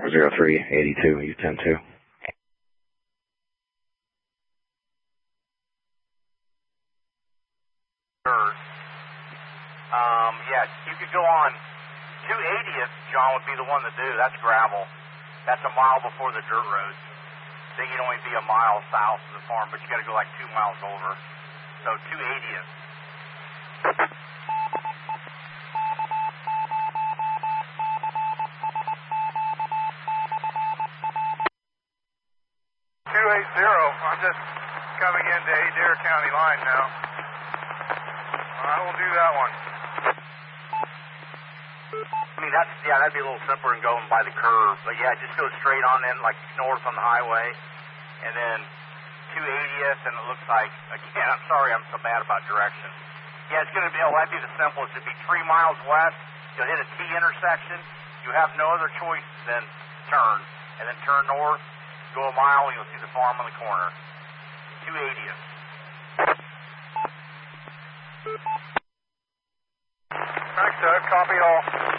0382, U-10-2. Yeah, you could go on 280th, John, would be the one to do. That's gravel. That's a mile before the dirt road. Then you'd only be a mile south of the farm, but you got to go like 2 miles over. So 280th. 280, I'm just coming into Adair County line now. I will do that one. I mean, that'd be a little simpler than going by the curve. But yeah, just go straight on in, like north on the highway, and then 280th, and it looks like, again, I'm sorry I'm so bad about directions. Yeah, it's going to be, that'd be the simplest. It'd be 3 miles west. You'll hit a T intersection. You have no other choice than turn, and then turn north, go a mile, and you'll see the farm on the corner. 280th. Thanks, Doug. Copy all.